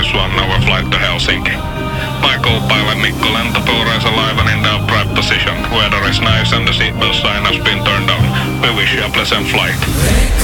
this one, our flight to Helsinki. Michael, pilot Mikko, lentopoo, raise a laivan in the upright position. Weather is nice and the seatbelt sign has been turned on. We wish you a pleasant flight.